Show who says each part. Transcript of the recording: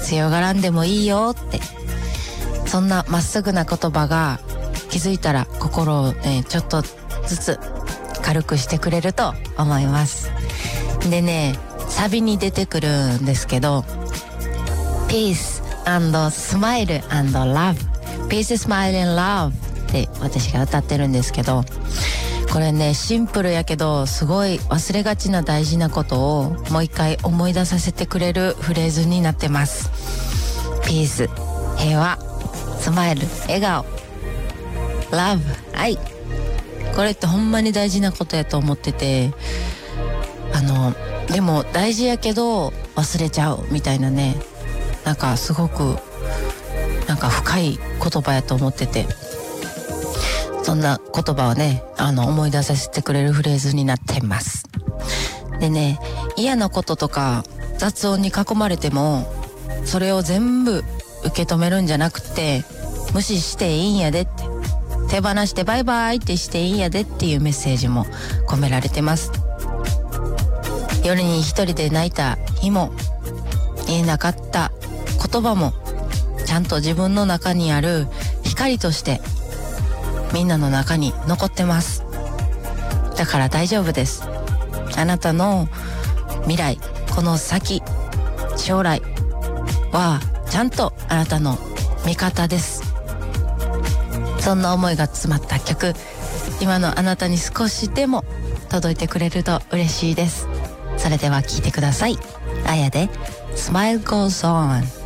Speaker 1: 強がらんでもいいよって、そんなまっすぐな言葉が気づいたら心をねちょっとずつ軽くしてくれると思います。でね、サビに出てくるんですけど、 Peace and Smile and Love、 Peace, Smile and Love って私が歌ってるんですけど、これねシンプルやけどすごい忘れがちな大事なことをもう一回思い出させてくれるフレーズになってます。 Peace 平和、スマイル笑顔、 Love 愛、これってほんまに大事なことやと思ってて、でも大事やけど忘れちゃうみたいなね、なんかすごくなんか深い言葉やと思ってて、そんな言葉をね思い出させてくれるフレーズになっています。でね、嫌なこととか雑音に囲まれてもそれを全部受け止めるんじゃなくて、無視していいんやでって、手放してバイバイってしていいんやでっていうメッセージも込められてます。夜に一人で泣いた日も、言えなかった言葉もちゃんと自分の中にある光としてみんなの中に残ってます。だから大丈夫です。あなたの未来、この先、将来はちゃんとあなたの味方です。そんな思いが詰まった曲、今のあなたに少しでも届いてくれると嬉しいです。それでは聴いてください。あやで Smile Goes On。